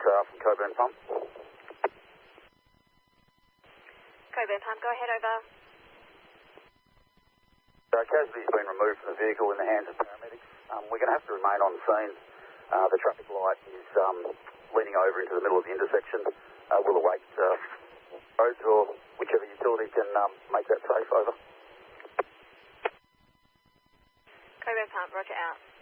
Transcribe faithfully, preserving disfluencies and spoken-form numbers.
uh, from Coburn Pump. Coburn Pump, go ahead, over. Uh, casualty has been removed from the vehicle in the hands of paramedics. Um, we're going to have to remain on scene. Uh, the traffic light is um, leaning over into the middle of the intersection. Uh, we'll await uh, roads or whichever utility can um, make that safe, over. Coburn Pump, roger out.